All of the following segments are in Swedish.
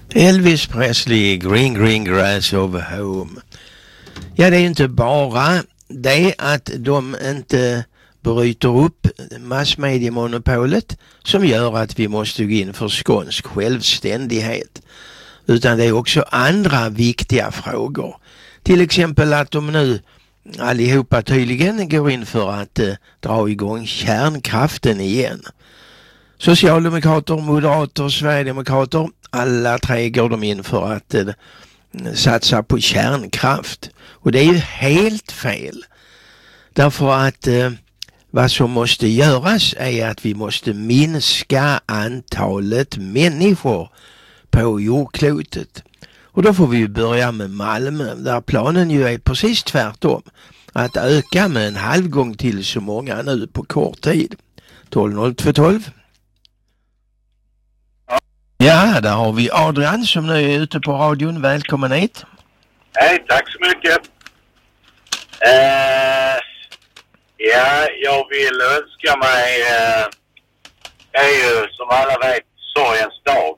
Elvis Presley, Green Green Grass of Home. Ja, det är inte bara det att de inte bryter upp massmediemonopolet som gör att vi måste gå in för skånsk självständighet. Utan det är också andra viktiga frågor. Till exempel att de nu allihopa tydligen går in för att dra igång kärnkraften igen. Socialdemokrater, moderater, sverigedemokrater, alla tre går de in för att satsa på kärnkraft. Och det är ju helt fel. Därför att vad som måste göras är att vi måste minska antalet människor på jordklotet. Och då får vi ju börja med Malmö, där planen ju är precis tvärtom. Att öka med en halv gång till så många nu på kort tid. 120212. Ja, där har vi Adrian som nu är ute på radion. Välkommen hit. Hej, tack så mycket. Ja, jag vill önska mig är ju som alla vet sorgens dag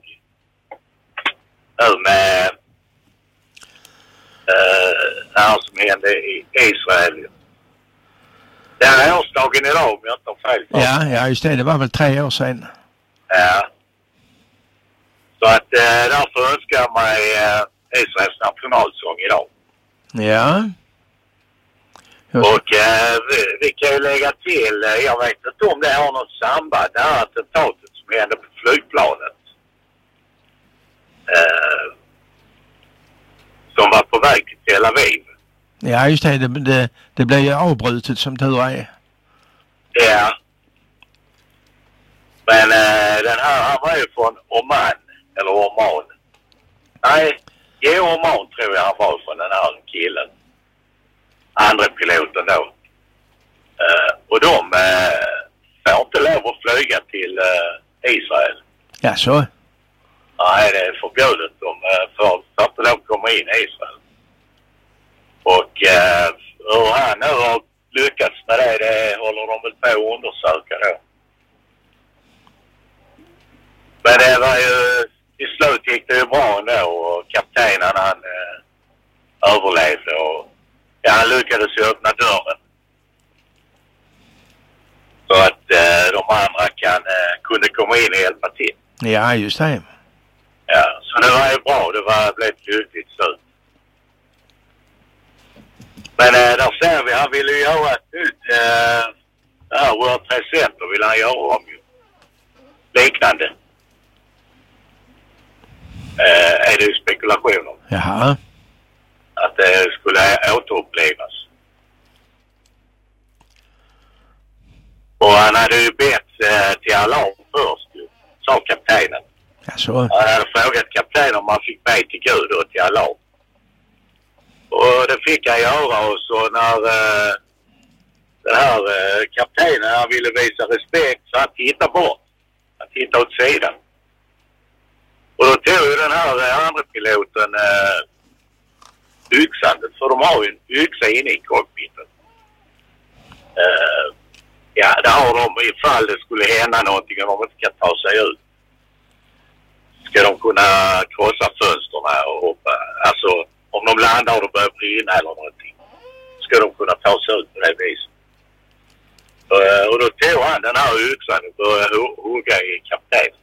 nu med det här som hände i Israel. Det är årsdagen idag om jag inte har fel. Ja, just det. Det var väl 3 år sedan. Ja. Så att därför önskar jag mig Israels nationalsång idag. Ja. Och vi kan ju lägga till, jag vet inte om det har något samband, det här attentatet som hände på flygplanet. Som var på väg till Tel Aviv. Ja, just det. Det blev ju avbrutet som tur är. Ja. Men den här, han var ju från Oman. Eller Oman. Nej, Oman tror jag han var från den här killen. Andra piloten då. Och de får inte lov att flyga till Israel. Ja, så? Nej, det är förbjudet. De får inte lov att komma in i Israel. Och hur han nu har lyckats med det håller de väl på att undersöka då. Men det var ju, i slut gick det ju bra ändå och kaptenen han överlevde och ja, han lyckades ju öppna dörren. Så att de andra kunde komma in och hjälpa till. Ja, just det. Ja, så det var ju bra. Det blev ett lyckligt slut. Men där ser vi, han ville ju göra ett nytt, det här World Trade Center vill han göra om ju. Liknande. Är det ju spekulationer. Jaha. Att det skulle återupplevas. Och han hade ju bett till alarm först, sa kaptenen. Ja, så. Han hade frågat kaptenen om man fick be till Gud och till alarm. Och det fick han göra och så när den här kaptenen han ville visa respekt så han tittade bort. Han tittade åt sidan. Och då tog ju den här andra piloten yxandet, för de har ju en yxa inne i cockpiten. Ja, där har de ifall det skulle hända någonting och de inte kan ta sig ut. Ska de kunna krossa fönsterna och hoppa. Alltså, om de landar och det börjar brinna eller någonting. Ska de kunna ta sig ut på det viset. Och då tog han den här yxan och började hugga i kaptenen.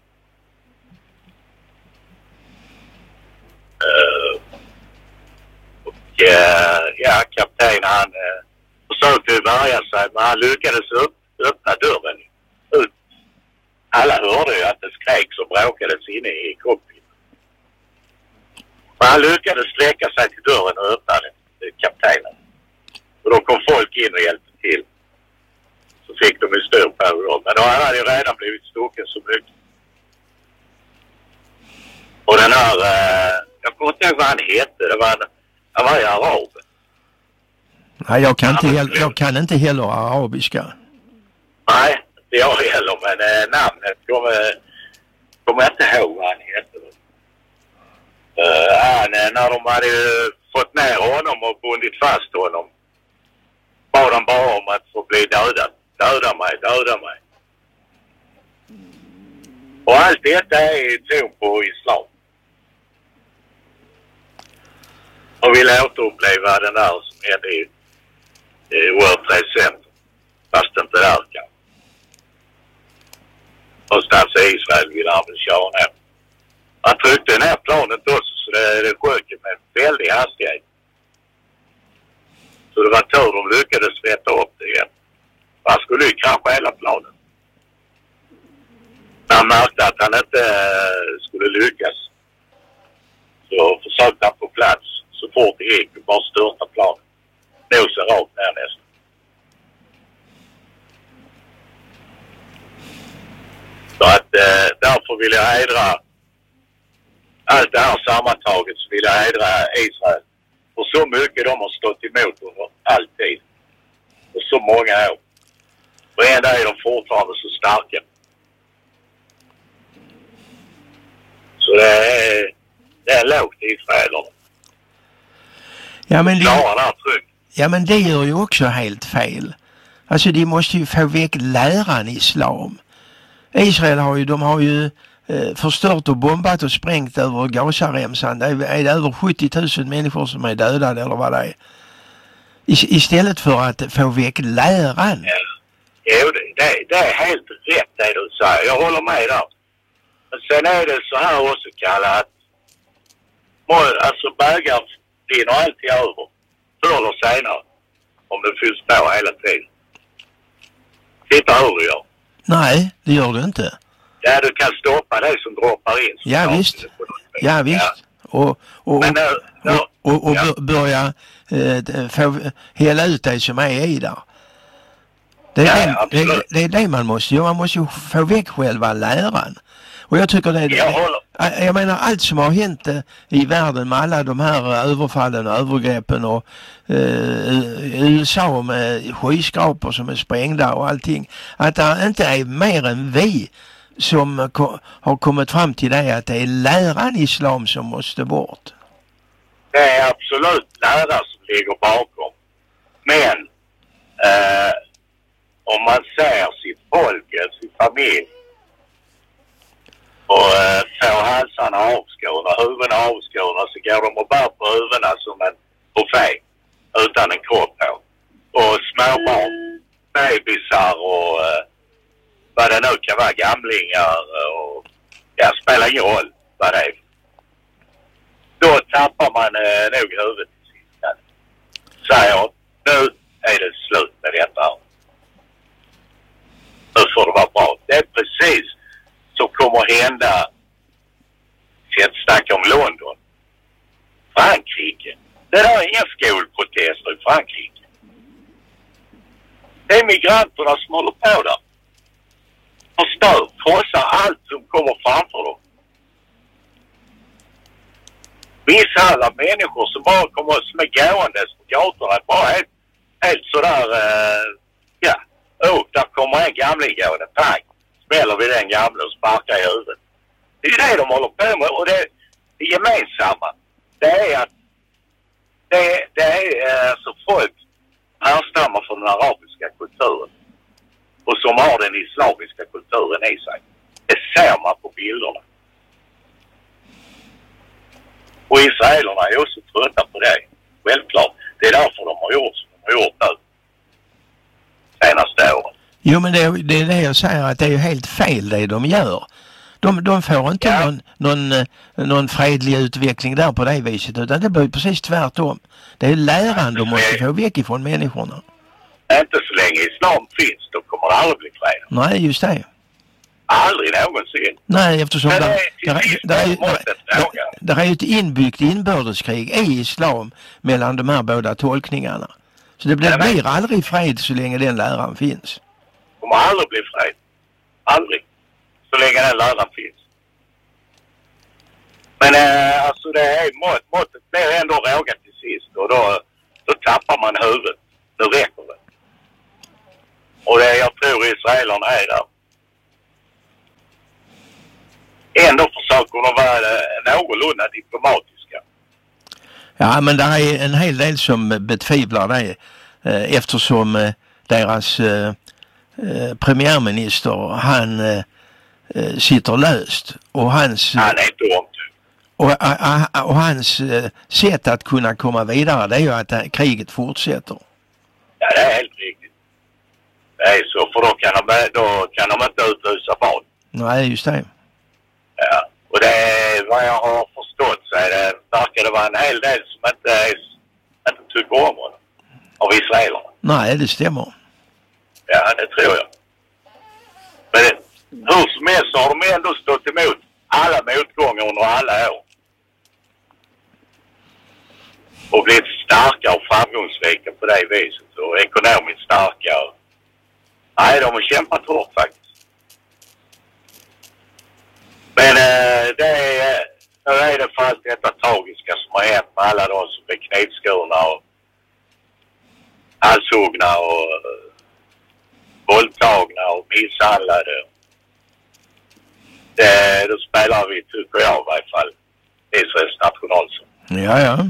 Ja, kapten han försökte värja sig men han lyckades öppna dörren ut. Alla hörde ju att det skreks och bråkades inne i cockpiten. Men han lyckades sträcka sig till dörren och öppna den, kaptenen. Och då kom folk in och hjälpte till. Så fick de ju styr på dem. Men då hade ju redan blivit stucken så mycket. Och den här, jag kommer inte ihåg vad han hette. Han var ju arab. Nej, jag kan inte heller arabiska. Nej, inte jag heller. Men namnet kommer jag inte ihåg vad han hette. När de hade fått ner honom och bundit fast honom. Bad han bara om att få bli dödad. Döda mig. Och allt detta är tro på islam. Och vill återuppleva den där som hände i World Trade Center. Fast inte där kan. Någonstans i Israel vill han väl köra ner. Han tryckte ner planet också så det sjönk med väldig hastighet. Så det var tur de lyckades sveta upp det igen. Han skulle ju krascha hela planen. När han märkte att han inte skulle lyckas så försökte han på plats så fort det gick och bara störta planen. Nosa rakt ner nästan. Så att därför vill jag hedra allt det här sammantaget, så vill jag hedra Israel. Och så mycket de har stått emot under all tid. Och så många år. Och ändå är de fortfarande så starka. Så det är lågt i Israel. Ja men det gör ju också helt fel. Alltså de måste ju få väck läran islam. Israel har ju förstört och bombat och sprängt över Gazaremsan. Det är över 70 000 människor som är dödade eller vad det är. Istället för att få väck läran. Jo, det är helt rätt det du säger. Jag håller med där. Men sen är det så här också, Kalle, att alltså bägar blir alltid över. Förr eller senare. Om det fylls på hela tiden. Titta hur du gör. Nej, det gör du inte. Ja, du kan stoppa det som droppar in. Ja, visst. Ja, visst. Ja. Och börja få hela ut det som är i där. Det är det man måste göra. Man måste ju få väck själva läran. Och jag tycker jag menar allt som har hänt i världen med alla de här överfallen och övergreppen och USA med skyskrapor som är sprängda och allting. Att det inte är mer än vi som har kommit fram till det att det är läran islam som måste bort. Det är absolut läran som ligger bakom. Men om man ser sitt folk, sin familj och får halsarna avskurna, huvudena avskurna, så går de och bär på huvudena som en buffé utan en kropp på. Och småbarn, bebisar och vad det nu kan vara, gamlingar och spelar ingen roll vad det är. Då tappar man nog huvudet i sista. Säger jag, nu är det slut med detta. Nu får det vara bra. Det är precis som kommer hända. Jag snackar om London. Frankrike. Det där är inga skolprotester i Frankrike. Det är migranterna som håller på där. Förstör, krossar allt som kommer framför dem. Misshandlar människor som bara kommer som är gåendes på gatorna. Bara helt sådär, där kommer en gamling gående. Tack. Smäller vi den gamla och sparkar i huvudet. Det är det de håller på med. Och det gemensamma. Det är att det är så folk härstammar från den arabiska kulturen. Och som har den islamiska kulturen i sig. Det ser man på bilderna. Och israelerna är också trötta på det. Självklart. Det är därför de har gjort som de har gjort nu. Senaste åren. Jo, men det är det jag säger, att det är ju helt fel det de gör. De får inte någon fredlig utveckling där på det viset, utan det blir precis tvärtom. Det är läran de måste få väck ifrån människorna. Inte så länge islam finns, då kommer det aldrig bli fred. Nej, just det. Aldrig någonsin. Nej, eftersom det är ju ett inbyggt inbördeskrig i islam mellan de här båda tolkningarna. Så det blir aldrig fred så länge den läran finns. Det kommer aldrig bli fred. Aldrig. Så länge den läran finns. Men alltså det är måttet blir ändå rågat till sist. Och då tappar man huvudet. Nu räcker det. Och jag tror israelerna är där. Ändå försöker de vara någorlunda diplomatiska. Ja, men det är en hel del som betvivlar det. Eftersom deras premiärminister, han sitter löst. Och hans... Han är inte omtyckt. Och hans sätt att kunna komma vidare, det är ju att kriget fortsätter. Ja, det är helt riktigt. Det är så, för då kan de inte utlysa val. Nej, just det. Ja, och det är vad jag har förstått, så är det verkar det vara en hel del som inte tycker om honom av israelerna. Nej, det stämmer. Ja, det tror jag. Men hur som helst så har de ändå stått emot alla motgångar under alla år. Och blivit starka och framgångsrika på det viset. Och ekonomiskt starka. Nej, de har kämpat hårt faktiskt. Men det är det för allt detta tragiska som har hänt med alla de som blir knivskurna och halshuggna och våldtagna och misshandlade. Då spelar vi, tycker jag i varje fall, Israels nationalsång. Ja.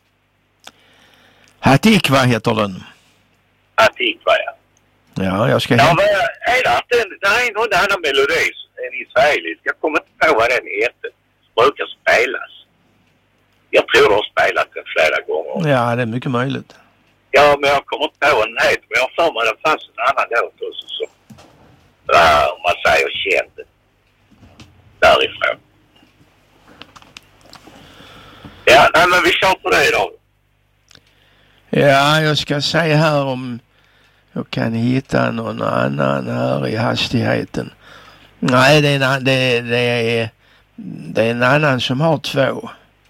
Hatikva heter den. Hatikva, ja. Ja, jag ska... Ja, det är någon annan melodi, en israelisk. Jag kommer inte på vad den heter. Brukar spelas. Jag tror de har spelat den flera gånger. Ja, det är mycket möjligt. Ja, men jag kommer inte på vad den heter. Men jag har för mig att det fanns en annan låt också som, om man säger, känd därifrån. Ja, nej, men vi kör på det idag. Ja, jag ska säga här om jag kan hitta någon annan här i hastigheten. Nej, det är en annan som har två.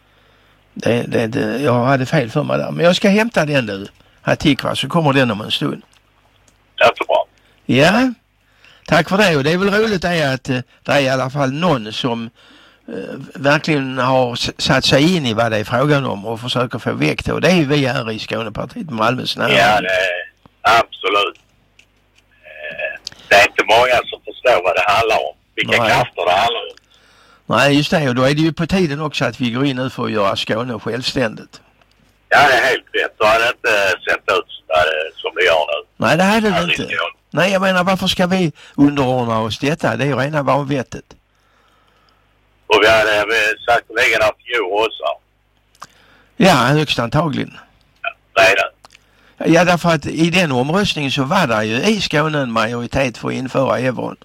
Jag hade fel för mig där. Men jag ska hämta den nu. Hatikva, så kommer den om en stund. Jättebra. Ja, tack för det. Och det är väl roligt att det är i alla fall någon som verkligen har satt sig in i vad det är frågan om och försöker få väck det. Och det är vi här i Skånepartiet Malmös nära. Ja, det är absolut. Det är inte många som förstår vad det handlar om. Vilka krafter det handlar om. Nej, just det. Och då är det ju på tiden också att vi går in nu för att göra Skåne självständigt. Ja, det är helt rätt. Då hade inte sett ut som det gör nu. Nej, det hade det inte. Nej, jag menar, varför ska vi underordna oss detta? Det är ju rena vanvettet. Och vi hade säkerligen haft djur också. Ja, högst antagligen. Ja, redan. Ja, därför att i den omröstningen så var det ju i Skåne en majoritet för att införa euron.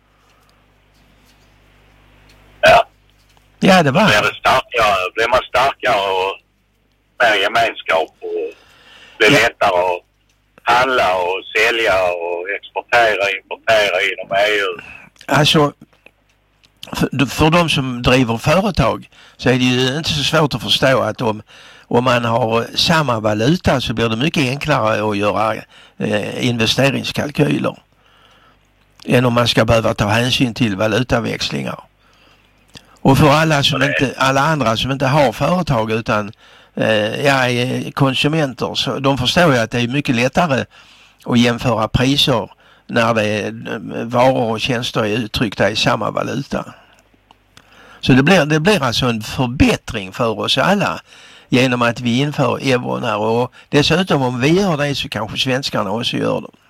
Ja. Ja, det var det. Blir man starkare och mer gemenskap och blir lättare att handla och sälja och exportera, importera inom EU. Alltså, för de som driver företag så är det ju inte så svårt att förstå att om man har samma valuta så blir det mycket enklare att göra investeringskalkyler än om man ska behöva ta hänsyn till valutaväxlingar. Och för alla andra som inte har företag utan konsumenter, så de förstår ju att det är mycket lättare att jämföra priser när det är varor och tjänster är uttryckta i samma valuta. Så det blir alltså en förbättring för oss alla genom att vi inför euron här, och dessutom om vi gör det så kanske svenskarna också gör det.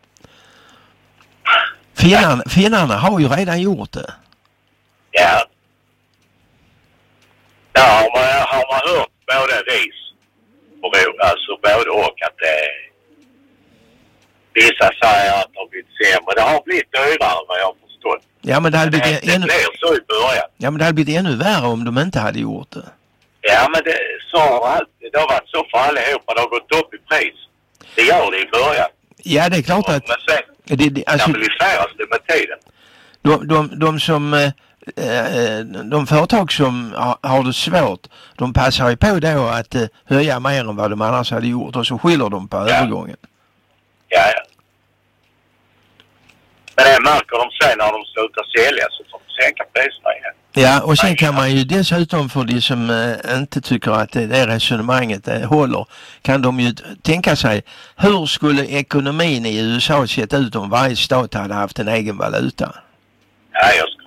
Finnarna har ju redan gjort det. Ja. Ja, har man hört både ris och alltså både och att vissa säger att det har blivit sämre. Det har blivit dyrare vad jag har förstått. Ja, men det hade blivit det blir så i början. Ja, men det hade blivit ännu värre om de inte hade gjort det. Ja, men det har varit så för allihopa. Det har gått upp i pris. Det gör det i början. Ja, det är klart att... Men sen stabiliseras det med tiden. De företag som har det svårt, de passar ju på då att höja mer än vad de annars hade gjort, och så skyller de på övergången. Ja. Men det märker de sen när de slutar sälja, så får de sänka priserna igen. Ja, och sen kan man ju dessutom, för de som inte tycker att det resonemanget håller, kan de ju tänka sig, hur skulle ekonomin i USA sett ut om varje stat hade haft en egen valuta? Ja, jag skulle